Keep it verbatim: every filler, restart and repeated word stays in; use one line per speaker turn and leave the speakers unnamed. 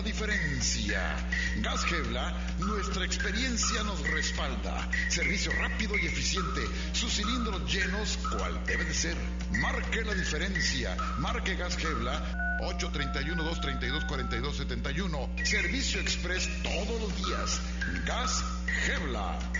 diferencia. Gas Gebla, nuestra experiencia nos respalda. Servicio rápido y eficiente, sus cilindros llenos cual debe de ser. Marque la diferencia. Marque Gas Gebla ocho tres uno, dos tres dos, cuatro dos siete uno. Servicio express todos los días. Gas Gebla.